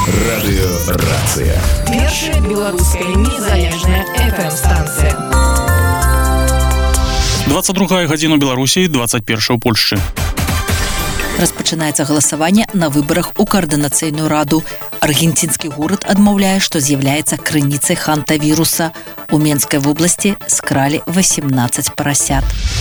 Радыёрацыя. Першая беларуская незалежная FM-станцыя. 22 гадзіна ў Беларусі, 21 у Польшчы. Распачынаецца галасаванне на выбарах у каардынацыйную раду. Аргенцінскі горад адмаўляе, што з'яўляецца крыніцай хантавіруса. У Менскай вобласці скралі 18 парасят.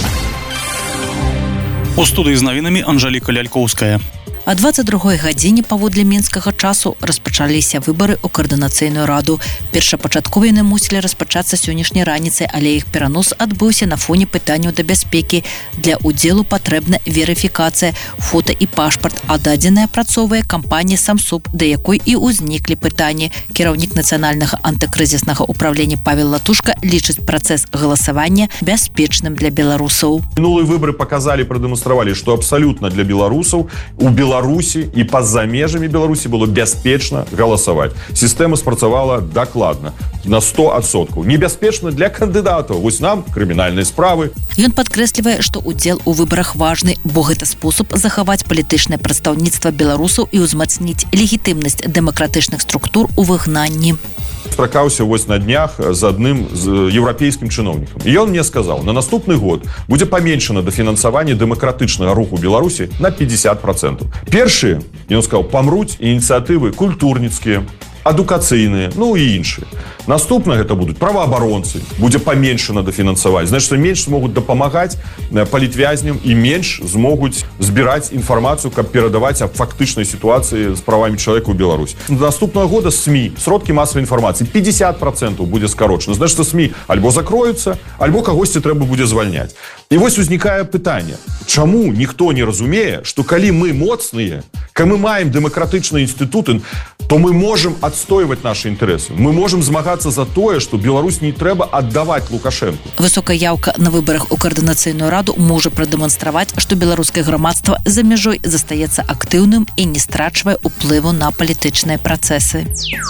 У студыі з навінамі Анжаліка Лялькоўская. А 22 гадзіне паводле менскага часу распачаліся выбары ў каардынацыйную раду. Першапачаткова яны мусілі распачацца сённяшняй раніцай, але іх перанос адбыўся на фоне пытанняў да бяспекі. Для ўдзелу патрэбна верыфікацыя, фота і пашпарт, а дадзеная працоўвае кампанія «Самсуб», да якой і ўзніклі пытанні. Кіраўнік нацыянальнага антыкрызіснага ўправлення Павел Латушка лічыць працэс галасавання бяспечным для беларусаў. Мінулыя выборы показали, продемонстрировали, что абсолютно для белорусов у Беларуси и по-за межами Беларуси было бяспечна голосовать. Система спрацавала докладно, на 100%. Небяспечна для кандидатов. Вось нам крымінальныя справы. Ён падкрэслівае, што ўдзел у выбарах важны, бо гэта спосаб захаваць палітычнае прадстаўніцтва беларусаў і ўзмацніць легітымнасць дэмакратычных структур у выгнанні. Сустракаўся вось на днях з адным еўрапейскім чыноўнікам. І ён мне сказаў, на наступны год будзе паменшана дафінансаванне дэмакратычнага руху Беларусі на 50%. Першыя, ён сказаў, памруць ініцыятывы культурніцкія, адукацыйныя, ну і іншыя. Наступна гэта будуць праваабаронцы, будзе паменшана дафінансаваць. Значыць, што менш змогуць дапамагаць палітвязням і менш змогуць збіраць інфармацыю, каб перадаваць аб фактычнай сітуацыі з правамі чалавека ў Беларусі. Наступнага года СМІ, сродкі масавай інфармацыі, 50% будзе скарочана. Значыць, што СМІ альбо закроюцца, альбо кагосьці трэба будзе звальняць. І вось узнікае пытанне, чаму ніхто не разумее, што калі мы моцныя, калі мы маем дэмакратычныя інстытуты, то мы можам адстойваць нашы інтарэсы. Мы можам змагацца за тое, што Беларусь не трэба аддаваць Лукашэнку. Высокая яўка на выбарах у каардынацыйную раду можа прадэманстраваць, што беларускае грамадства за мяжой застаецца актыўным і не страчвае ўплыву на палітычныя працэсы.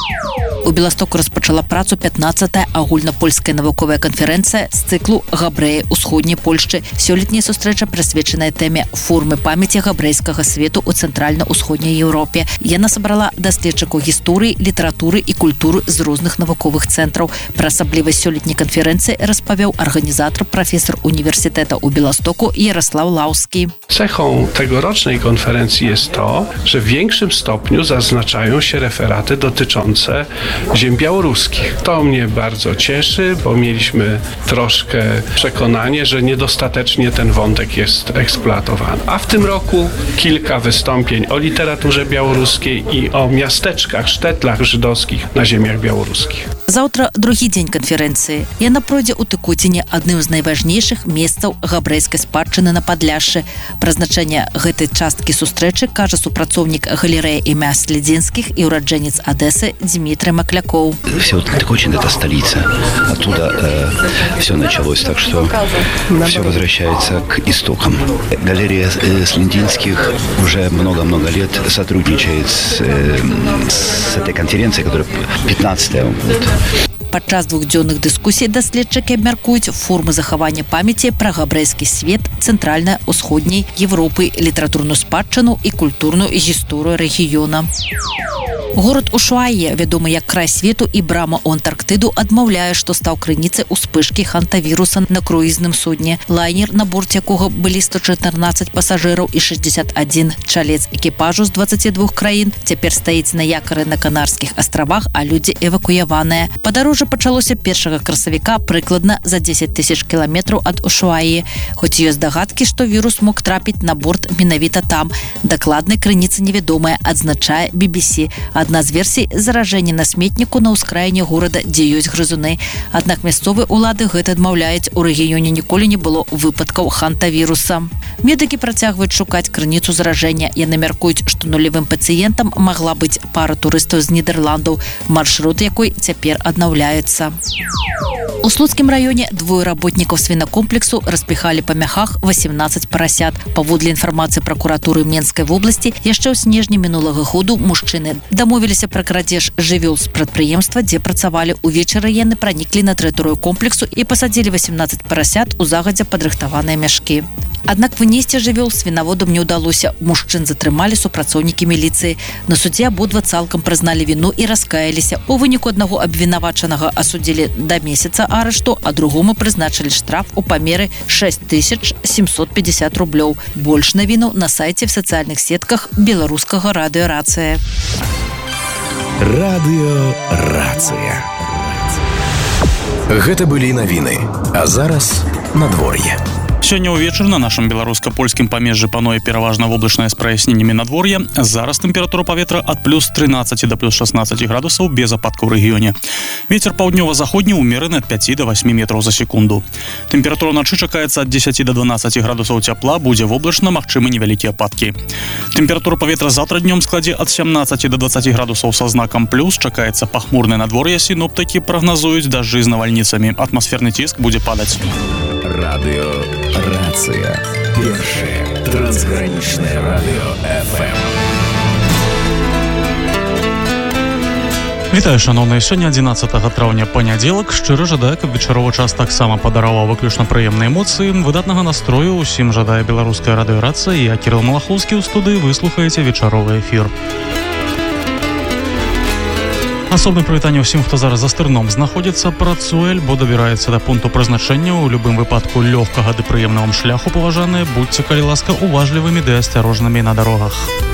У Беластоку распачала працу 15-я агульнапольская навуковая канферэнцыя з цыклу «Габрэі ўсходняй Польшчы». Сёлетняя сустрэча прысвечаная тэме формы памяці габрэйскага свету ў цэнтральна-ўсходняй Еўропе. Яна сабрала даследчыкаў гісторыі, літаратуры і культуры з розных навуковых цэнтраў. Пра асаблівасць сёлетняй канферэнцыі распавёў арганізатар, прафесор універсітэта ў Беластоку Ярослав Lawski. Cechą tegorocznej konferencji jest to, że w większym stopniu zaznaczają się referaty dotyczące ziem białoruskich. To mnie bardzo cieszy, bo mieliśmy troszkę przekonanie, że niedostatecznie ten wątek jest eksploatowany. A w tym roku kilka wystąpień o literaturze białoruskiej i o miasteczkach, sztetlach żydowskich na ziemiach białoruskich. Заўтра другі дзень канферэнцыі. Яна пройдзе ў Тыкуціне, адным з найважнейшых месцаў габрэйскай спадчыны на Падляшшы. Пра значэнне гэтай часткі сустрэчы кажа супрацоўнік галерэі імя Следзінскіх і ураджэнец Одессы Дмитрий Макляков. Все Тыкучин — это столица. Оттуда все началось, так что все возвращается к истокам. Галерея Следзінских уже много-много лет сотрудничает с этой конференцией, которая 15-я будет. Падчас двухдзённых дыскусій даследчыкі абмяркуюць формы захавання памяці пра габрэйскі свет цэнтральна-ўсходняй Европы, літаратурную спадчыну і культурную гісторыю рэгіёна. Горад Ушуае, вядомы як край свету і брама ў Антарктыду, адмаўляе, што стаў крыніцай успышкі хантавіруса на круізным судне. Лайнер, на борце якога былі 114 пасажыраў і 61 чалец экіпажу з 22 краін, цяпер стаіць на якары на Канарскіх астравах, а людзі эвакуяваныя. Падарожжа пачалося 1 красавіка прыкладна за 10 000 кіламетраў ад Ушуае. Хоць ёсць дагадкі, што вірус мог трапіць на борт менавіта там. Дакладнай крыніцы невядомая, адзначае BBC. Адна з версій – заражэнне на сметніку на ўскраіне горада, дзе ёсць грызуны. Аднак мясцовыя ўлады гэта адмаўляюць. У рэгіёне ніколі не было выпадкаў хантавіруса. Медыкі працягваюць шукаць крыніцу заражэння. Яны мяркуюць, што нулевым пацыентам магла быць пара турыстаў з Нідерландаў, маршрут якой цяпер аднаўляецца. У Слуцкім раёне двое работнікаў свінакомплексу распіхалі па мяхах 18 парасят. Паводле інфармацыі пракуратуры Менскай вобласці, яшчэ ў снежні мінулага году мужчыны дамовіліся пра крадзеж жывёл з прадпрыемства, дзе працавалі. Увечары яны праніклі на тэрыторыю комплексу і пасадзілі 18 парасят у загадзя падрыхтаваныя мяшкі. Аднак вынесці жывёл свінаводам не ўдалося. Мужчын затрымалі супрацоўнікі міліцыі. На судзе абодва цалкам прызналі віну і раскаяліся. У выніку аднаго абвінавачанага асудзілі да месяца арышту, а другому прызначылі штраф у памеры 6750 рублёў. Больш навіну на сайце в сацыяльных сетках беларускага радыё «Рацыя». Радыё «Рацыя». Гэта былі навіны. А зараз надвор'е. Сёння ўвечары на нашым беларуска-польскім памежжы пануе пераважна воблачнае з праясненнямі надвор'я. Зараз тэмпература паветра ад плюс 13 да плюс 16 градусаў без ападкаў у рэгіёне. Вецер паўднёва-заходні ўмераны ад 5 да 8 метраў за секунду. Тэмпература ўначы чакаецца ад 10 да 12 градусаў цяпла, будзе воблачна, магчымы невялікія ападкі. Тэмпература паветра заўтра днём складзе ад 17 да 20 градусаў са знакам плюс, чакаецца пахмурнае надвор'е, сіноптыкі прагназуюць дажджы з навальніцамі. Атмасферны ціск будзе падаць. Радыё «Рацыя». Першае трансгранічнае радыё FM. Вітаю, шановныя. Сёння 11 траўня панядзелак. Шчыра жадаю, каб вечаровы час таксама падараваў выключна прыемныя эмоцыі. Выдатнага настрою ўсім жадае беларуская радыё «Рацыя». Я Кірыл Малахоўскі ў студыі. Вы слухаеце вечаровы эфір. Асобнае прывітанне ўсім, хто зараз за стырном знаходзіцца, працуе альбо дабіраецца да пункту прызначэння. У любым выпадку лёгкага ды прыемнага шляху, паважаныя, будьце, калі ласка, уважлівымі ды асцярожнымі на дарогах.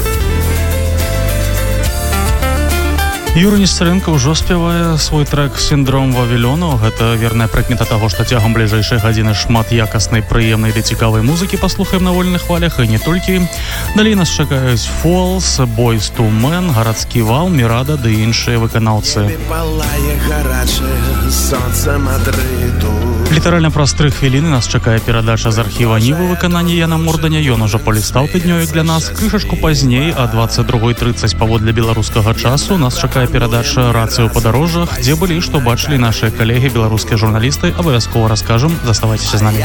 Юрый Несцярэнка ўжо спявае свой трэк «Сіндром Вавілёну». Гэта верная прыкмета таго, што цягам бліжэйшай гадзіны шмат якаснай, прыемнай ды цікавай музыкі паслухаем на вольных хвалях, і не толькі. Далей нас чакаюць Falls, Boyz II Men, Гарадскі вал, Мірада ды іншыя выканаўцы. Літаральна праз 3 хвіліны нас чакае перадача з архіва Нівы выканання Яна Морданя. Ён ужо палістаў тыднёвік для нас. Крышачку пазней, а 22:30 паводле беларускага часу, нас чакае перадача «Рацыя ў падарожжах», дзе былі, што бачылі нашыя калегі, беларускія журналісты. Абавязкова раскажам. Заставайцеся з намі.